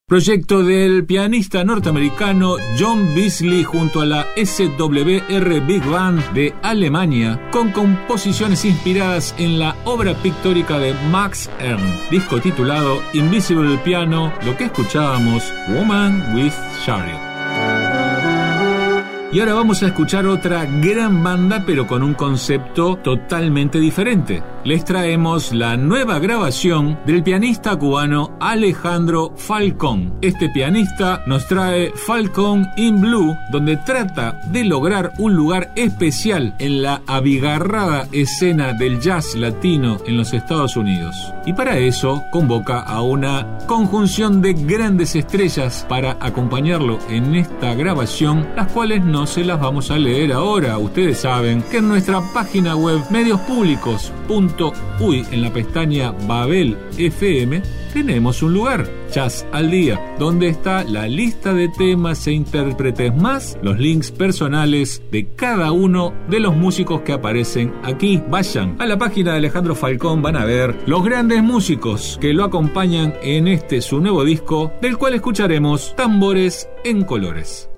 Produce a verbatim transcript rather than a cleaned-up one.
Proyecto del pianista norteamericano John Beasley junto a la S W R Big Band de Alemania, con composiciones inspiradas en la obra pictórica de Max Ernst, disco titulado Invisible Piano, lo que escuchábamos, Woman with Chariot. Y ahora vamos a escuchar otra gran banda, pero con un concepto totalmente diferente. Les traemos la nueva grabación del pianista cubano Alejandro Falcón. Este pianista nos trae Falcón in Blue, donde trata de lograr un lugar especial en la abigarrada escena del jazz latino en los Estados Unidos. Y para eso convoca a una conjunción de grandes estrellas para acompañarlo en esta grabación, las cuales no se las vamos a leer ahora. Ustedes saben que en nuestra página web medios públicos punto uy, en la pestaña Babel F M, tenemos un lugar, Jazz al Día, donde está la lista de temas e intérpretes más los links personales de cada uno de los músicos que aparecen aquí. Vayan a la página de Alejandro Falcón, van a ver los grandes músicos que lo acompañan en este su nuevo disco, del cual escucharemos Tambores en Colores.